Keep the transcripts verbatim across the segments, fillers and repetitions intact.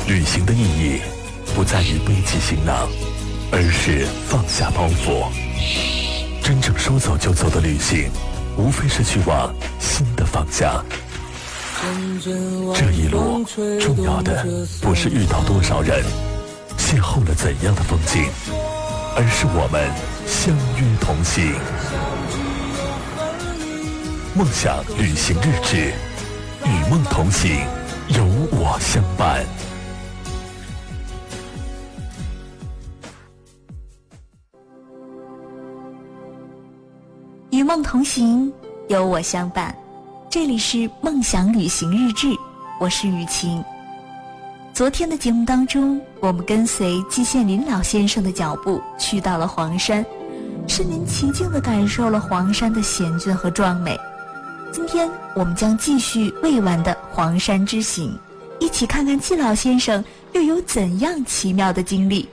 旅行的意义不在于背起行囊，而是放下包袱。真正说走就走的旅行，无非是去往新的方向。这一路重要的不是遇到多少人，邂逅了怎样的风景，而是我们相约同行。梦想旅行日志，与梦同行，有我相伴。 与梦同行，有我相伴。这里是梦想旅行日志，我是雨晴。昨天的节目当中，我们跟随季羡林老先生的脚步去到了黄山，身临其境地感受了黄山的险峻和壮美。今天我们将继续未完的黄山之行，一起看看季老先生又有怎样奇妙的经历。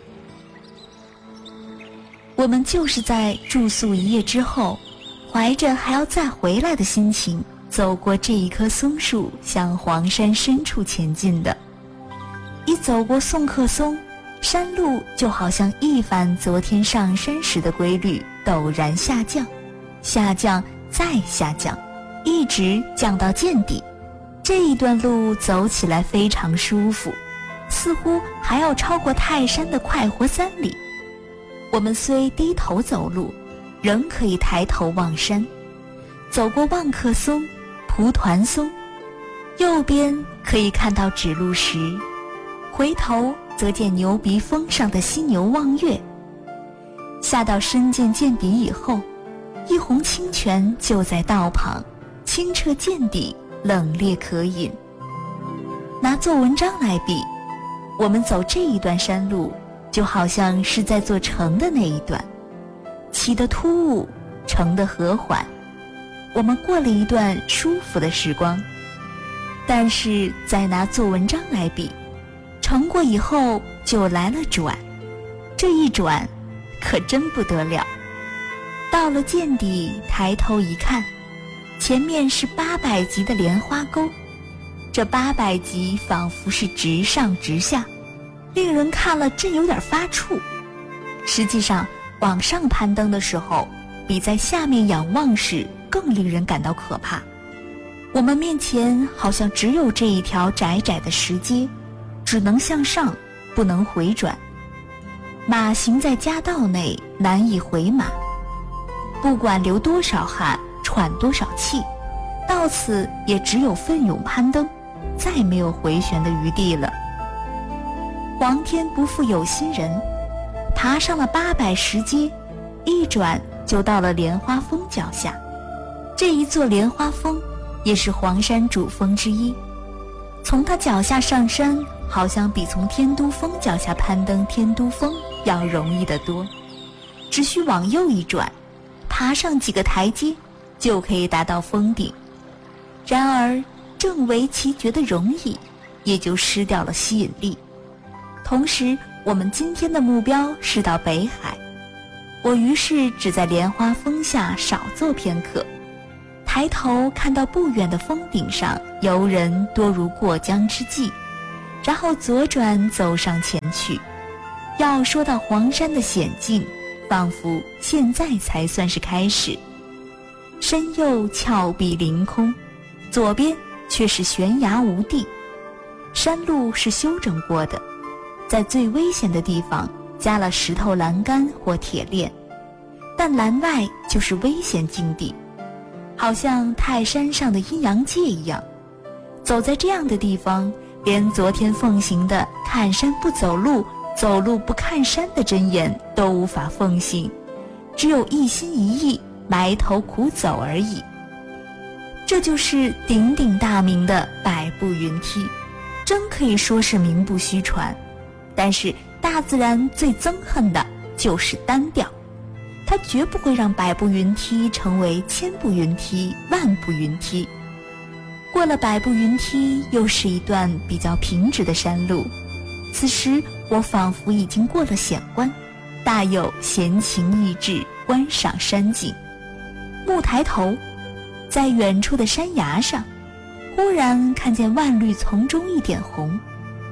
我们就是在住宿一夜之后，怀着还要再回来的心情，走过这一棵松树，向黄山深处前进的。一走过送客松，山路就好像一反昨天上山时的规律，陡然下降，下降再下降，一直降到见底。这一段路走起来非常舒服，似乎还要超过泰山的快活三里。我们虽低头走路，仍可以抬头望山。走过望客松、蒲团松，右边可以看到指路石，回头则见牛鼻峰上的犀牛望月。下到深涧见底以后，一泓清泉就在道旁，清澈见底，冷冽可饮。拿做文章来比，我们走这一段山路，就好像是在做乘的那一段，起得突兀，乘得和缓，我们过了一段舒服的时光。但是再拿做文章来比，乘过以后就来了转，这一转可真不得了。到了见底，抬头一看，前面是八百级的莲花沟，这八百级仿佛是直上直下，令人看了真有点发怵。实际上往上攀登的时候，比在下面仰望时更令人感到可怕。我们面前好像只有这一条窄窄的石阶，只能向上，不能回转。马行在夹道内，难以回马。不管流多少汗，喘多少气，到此也只有奋勇攀登，再没有回旋的余地了。皇天不负有心人，爬上了八百石阶，一转就到了莲花峰脚下。这一座莲花峰也是黄山主峰之一，从它脚下上山，好像比从天都峰脚下攀登天都峰要容易得多。只需往右一转，爬上几个台阶，就可以达到峰顶。然而正为其觉得容易，也就失掉了吸引力。同时我们今天的目标是到北海，我于是只在莲花峰下少坐片刻，抬头看到不远的峰顶上游人多如过江之鲫，然后左转走上前去。要说到黄山的险境，仿佛现在才算是开始。身右峭壁凌空，左边却是悬崖无地。山路是修整过的，在最危险的地方加了石头栏杆或铁链，但栏外就是危险境地，好像泰山上的阴阳界一样。走在这样的地方，连昨天奉行的看山不走路，走路不看山的箴言都无法奉行，只有一心一意埋头苦走而已。这就是鼎鼎大名的百步云梯，真可以说是名不虚传。但是大自然最憎恨的就是单调，它绝不会让百步云梯成为千步云梯、万步云梯。过了百步云梯，又是一段比较平直的山路。此时我仿佛已经过了险关，大有闲情逸致观赏山景。木抬头，在远处的山崖上，忽然看见万绿丛中一点红。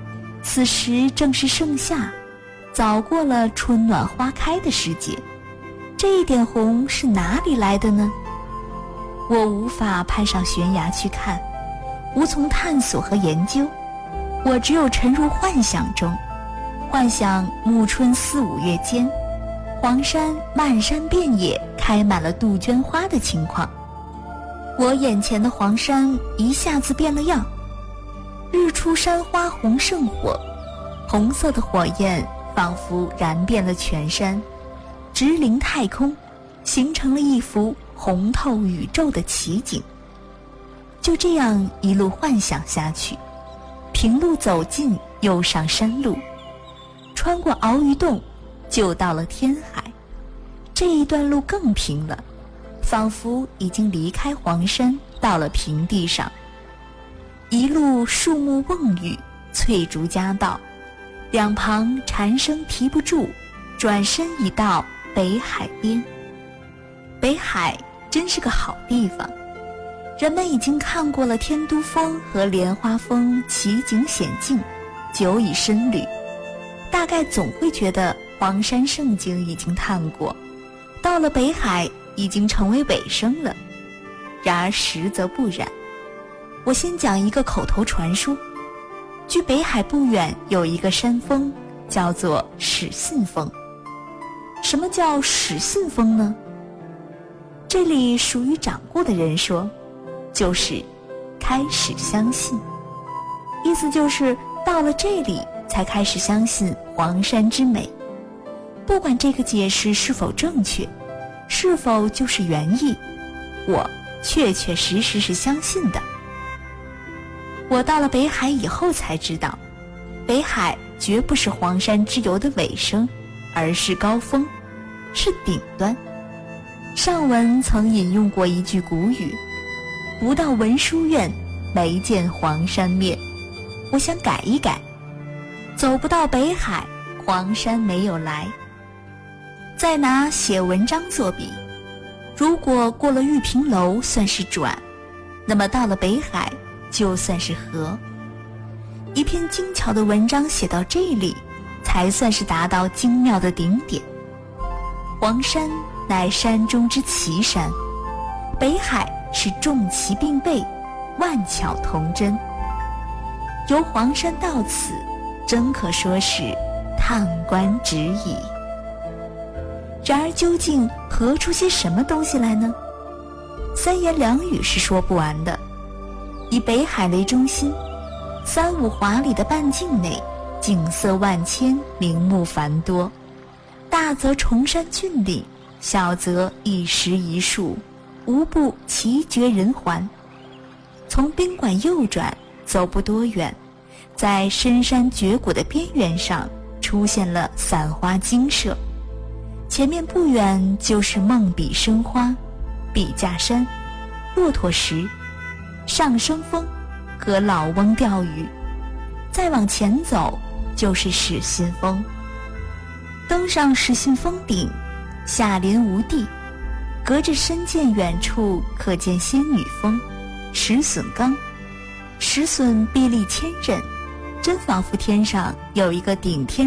此时正是盛夏，早过了春暖花开的时节。这一点红是哪里来的呢？我无法攀上悬崖去看，无从探索和研究，我只有沉入幻想中，幻想暮春四五月间，黄山漫山遍野开满了杜鹃花的情况。我眼前的黄山一下子变了样，日出山花红胜火，红色的火焰仿佛燃遍了全山，直临太空，形成了一幅红透宇宙的奇景。就这样一路幻想下去，平路走进又上山路，穿过鳌鱼洞就到了天海。这一段路更平了，仿佛已经离开黄山，到了平地上。一路树木蓊郁，翠竹夹道，两旁蝉声啼不住，转身已到北海边。北海真是个好地方，人们已经看过了天都峰和莲花峰奇景险境，久已深旅，大概总会觉得黄山胜景已经探过，到了北海已经成为尾声了。然而实则不然。我先讲一个口头传说，距北海不远有一个山峰，叫做始信峰。什么叫始信峰呢？这里属于掌故的人说，就是开始相信，意思就是到了这里才开始相信黄山之美。不管这个解释是否正确，是否就是原意，我确确实实是相信的。我到了北海以后才知道，北海绝不是黄山之游的尾声，而是高峰，是顶端。上文曾引用过一句古语，不到文殊院，没见黄山面。我想改一改，走不到北海，黄山没有来。再拿写文章作比，如果过了玉屏楼算是转，那么到了北海就算是合。一篇精巧的文章写到这里，才算是达到精妙的顶点。黄山乃山中之奇山，北海是众奇并备，万巧同真。由黄山到此，真可说是叹观止矣。然而究竟合出些什么东西来呢？三言两语是说不完的。以北海为中心，三五华里的半径内，景色万千，名目繁多，大则崇山峻岭，小则一石一树，无不奇绝人寰。从宾馆右转，走不多远，在深山绝谷的边缘上出现了散花精舍，前面不远就是梦笔生花、笔架山、骆驼石、上升峰和老翁钓鱼。再往前走就是始信峰。登上始信峰顶，下临无地，隔着深涧远处可见仙女峰、石笋冈。石笋壁立千仞，真仿佛天上有一个顶天